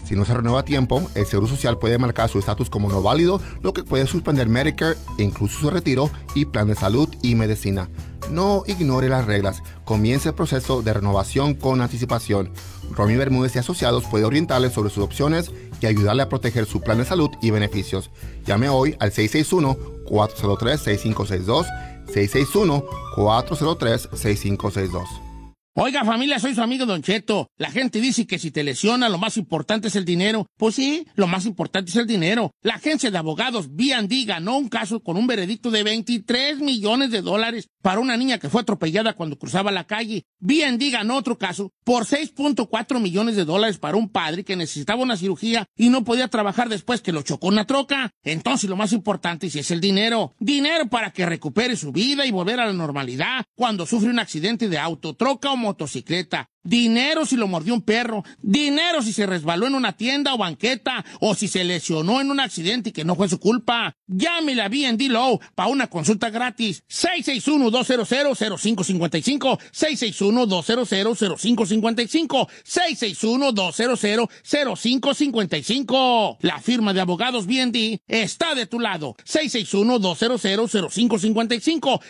Si no se renueva a tiempo, el Seguro Social puede marcar su estatus como no válido, lo que puede suspender Medicare e incluso su retiro y plan de salud y medicina. No ignore las reglas. Comience el proceso de renovación con anticipación. Romy Bermúdez y Asociados puede orientarle sobre sus opciones y ayudarle a proteger su plan de salud y beneficios. Llame hoy al 661-403-6562, 661-403-6562. Oiga, familia, soy su amigo Don Cheto. La gente dice que si te lesiona, lo más importante es el dinero. Pues sí, lo más importante es el dinero. La agencia de abogados B&D ganó un caso con un veredicto de $23 millones para una niña que fue atropellada cuando cruzaba la calle. B&D ganó otro caso por $6.4 millones para un padre que necesitaba una cirugía y no podía trabajar después que lo chocó una troca. Entonces lo más importante sí es el dinero. Dinero para que recupere su vida y volver a la normalidad cuando sufre un accidente de auto, troca o motocicleta. Dinero si lo mordió un perro. Dinero si se resbaló en una tienda o banqueta o si se lesionó en un accidente y que no fue su culpa. Llámele a B&D Law para una consulta gratis. 661-200-0555, 661-200-0555, 661-200-0555. La firma de abogados B&D está de tu lado. 661-200-0555,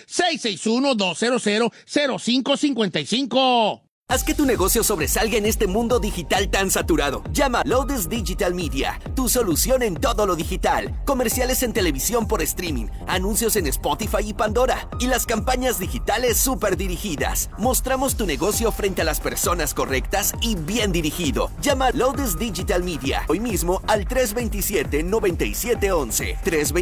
661-200-0555. Haz que tu negocio sobresalga en este mundo digital tan saturado. Llama a Lotus Digital Media, tu solución en todo lo digital. Comerciales en televisión por streaming, anuncios en Spotify y Pandora, y las campañas digitales súper dirigidas. Mostramos tu negocio frente a las personas correctas y bien dirigido. Llama a Lotus Digital Media hoy mismo al 327-9711.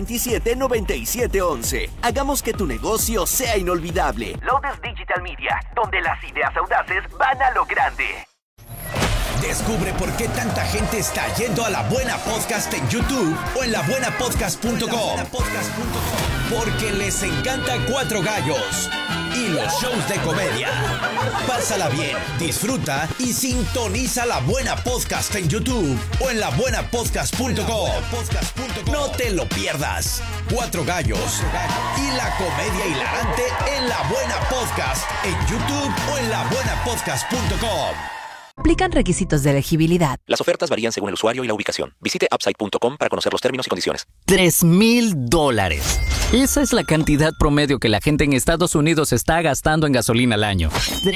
327-9711. Hagamos que tu negocio sea inolvidable. Lotus Digital Media, donde las ideas audaces van a lo grande. Descubre por qué tanta gente está yendo a La Buena Podcast en YouTube o en labuenapodcast.com. Porque les encanta Cuatro Gallos y los shows de comedia. Pásala bien, disfruta y sintoniza La Buena Podcast en YouTube o en labuenapodcast.com. No te lo pierdas. Cuatro Gallos y la comedia hilarante en La Buena Podcast en YouTube o en labuenapodcast.com. Aplican requisitos de elegibilidad. Las ofertas varían según el usuario y la ubicación. Visite Upside.com para conocer los términos y condiciones. $3,000. Esa es la cantidad promedio que la gente en Estados Unidos está gastando en gasolina al año.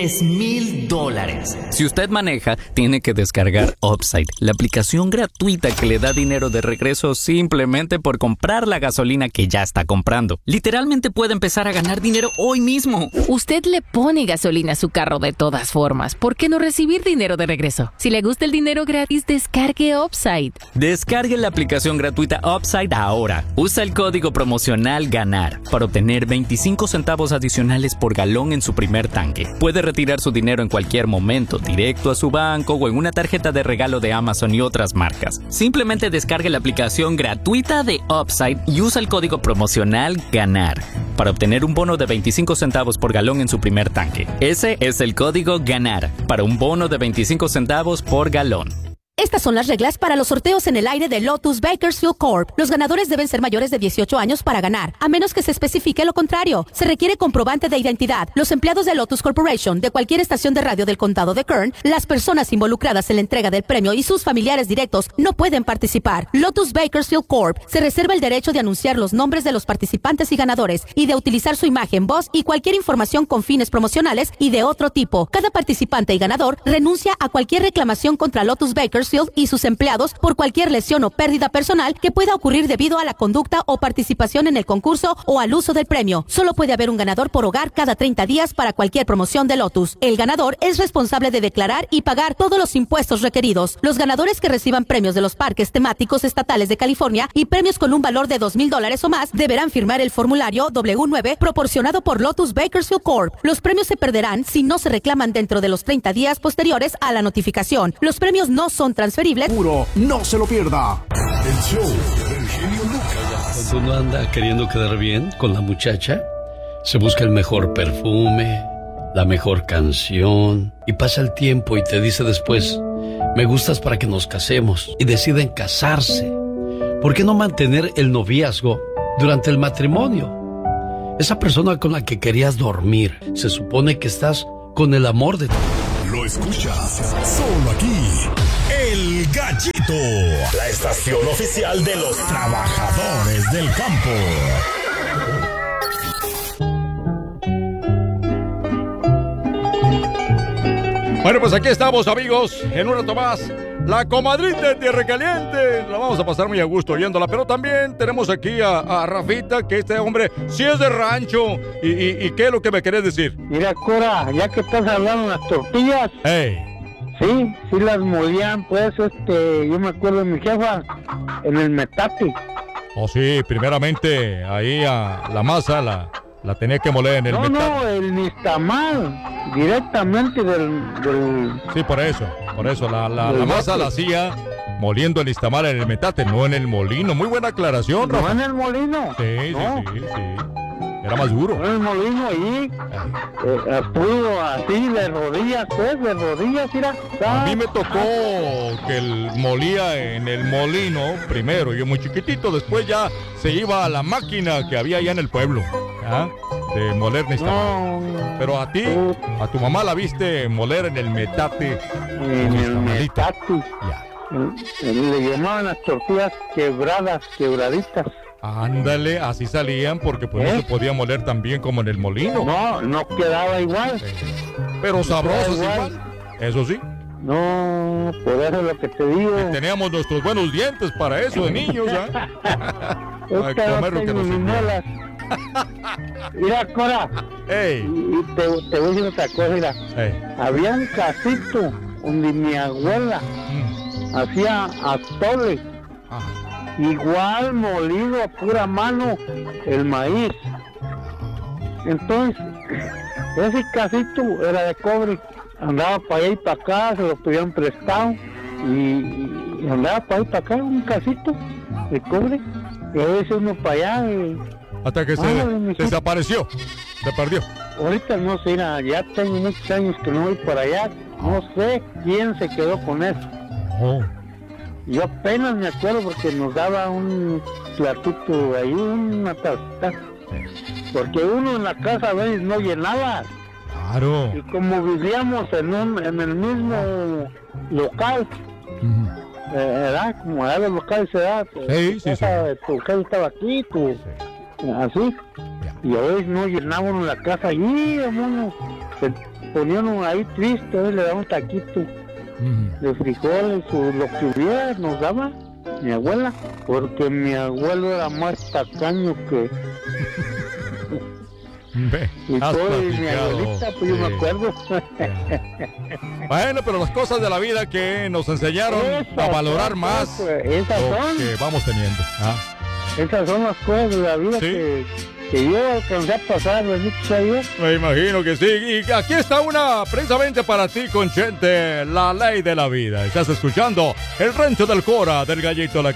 $3,000. Si usted maneja, tiene que descargar Upside, la aplicación gratuita que le da dinero de regreso simplemente por comprar la gasolina que ya está comprando. Literalmente puede empezar a ganar dinero hoy mismo. Usted le pone gasolina a su carro de todas formas. ¿Por qué no recibir dinero de regreso? Si le gusta el dinero gratis, descargue Upside. Descargue la aplicación gratuita Upside ahora. Usa el código promocional GANAR para obtener 25 centavos adicionales por galón en su primer tanque. Puede retirar su dinero en cualquier momento, directo a su banco o en una tarjeta de regalo de Amazon y otras marcas. Simplemente descargue la aplicación gratuita de Upside y usa el código promocional GANAR para obtener un bono de 25 centavos por galón en su primer tanque. Ese es el código GANAR para un bono de 25 centavos por galón. Estas son las reglas para los sorteos en el aire de Lotus Bakersfield Corp. Los ganadores deben ser mayores de 18 años para ganar, a menos que se especifique lo contrario. Se requiere comprobante de identidad. Los empleados de Lotus Corporation, de cualquier estación de radio del condado de Kern, las personas involucradas en la entrega del premio y sus familiares directos no pueden participar. Lotus Bakersfield Corp se reserva el derecho de anunciar los nombres de los participantes y ganadores y de utilizar su imagen, voz y cualquier información con fines promocionales y de otro tipo. Cada participante y ganador renuncia a cualquier reclamación contra Lotus Bakersfield y sus empleados por cualquier lesión o pérdida personal que pueda ocurrir debido a la conducta o participación en el concurso o al uso del premio. Solo puede haber un ganador por hogar cada 30 días para cualquier promoción de Lotus. El ganador es responsable de declarar y pagar todos los impuestos requeridos. Los ganadores que reciban premios de los parques temáticos estatales de California y premios con un valor de $2,000 o más deberán firmar el formulario W9 proporcionado por Lotus Bakersfield Corp. Los premios se perderán si no se reclaman dentro de los 30 días posteriores a la notificación. Los premios no son transferibles. Puro, no se lo pierda. El show del genio Lucas. Cuando uno anda queriendo quedar bien con la muchacha, se busca el mejor perfume, la mejor canción, y pasa el tiempo y te dice después, me gustas para que nos casemos, y deciden casarse. ¿Por qué no mantener el noviazgo durante el matrimonio? Esa persona con la que querías dormir, se supone que estás con el amor de tu vida. Lo escuchas solo aquí. El Gallito Gallito, la estación oficial de los trabajadores del campo. Bueno, pues aquí estamos, amigos, en un rato más. La comadrita de Tierra Caliente. La vamos a pasar muy a gusto oyéndola. Pero también tenemos aquí a Rafita, que este hombre sí es de rancho. ¿Y qué es lo que me querés decir? Mira, Cora, ya que estás hablando de las tortillas. Hey. Sí las molían, pues, yo me acuerdo de mi jefa, en el metate. Oh, sí, primeramente, ahí la masa la tenía que moler en el metate. No, el nixtamal, directamente del... Sí, por eso, la masa la hacía moliendo el nixtamal en el metate, no en el molino. Muy buena aclaración, Rafa. ¿No en el molino? Sí. Era más duro. No en el molino ahí, pudo así, de rodillas, mira. A mí me tocó que molía en el molino primero, yo muy chiquitito, después ya se iba a la máquina que había allá en el pueblo, de moler nixtamal. No. Pero a ti, a tu mamá la viste moler en el metate. En el metate. Ya. Le llamaban las tortillas quebraditas. Ándale, así salían porque pues no se podía moler tan bien como en el molino. No quedaba igual. Pero sabrosas igual. Eso sí. No, por eso es lo que te digo. Teníamos nuestros buenos dientes para eso de niños, a comer lo que nos muelas. Mira, Cora. Ey. Y te voy a decir otra cosa, mira. Ey. Había un casito donde mi abuela hacía atole. Igual molido a pura mano el maíz. Entonces, ese casito era de cobre. Andaba para allá y para acá, se lo pedían prestado. Y andaba para allá y para acá, un casito de cobre. Y a veces uno para allá. Hasta que se desapareció, se perdió. Ahorita no sé, ya tengo muchos años que no voy para allá. No sé quién se quedó con eso. Yo apenas me acuerdo porque nos daba un platito ahí, una tacita. Porque uno en la casa a veces no llenaba. Claro. Y como vivíamos en el mismo local, ¿verdad? Como era el local se da. Tu casa estaba aquí, así. Y a veces no llenábamos la casa allí, hermano. Se poníamos ahí triste, le daban un taquito de frijoles o lo que hubiera, nos daba mi abuela, porque mi abuelo era más tacaño que... y todo, y mi abuelita, pues yo me acuerdo. Bueno, pero las cosas de la vida que nos enseñaron a valorar más lo que vamos teniendo. Esas son las cosas de la vida que yo alcancé a pasar, bendito Dios. Me imagino que sí. Y aquí está una precisamente para ti, Conchente, la ley de la vida. Estás escuchando El Rancho del Cora del Gallito.